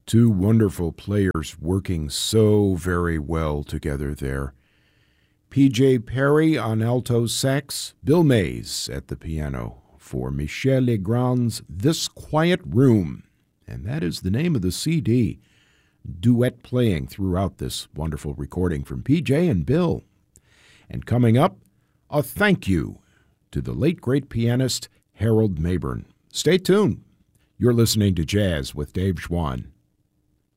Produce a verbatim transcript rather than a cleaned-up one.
Two wonderful players working so very well together there. P J Perry on alto sax, Bill Mays at the piano for Michel Legrand's This Quiet Room. And that is the name of the C D. Duet playing throughout this wonderful recording from P J and Bill. And coming up, a thank you to the late great pianist Harold Mabern. Stay tuned. You're listening to Jazz with Dave Schwann.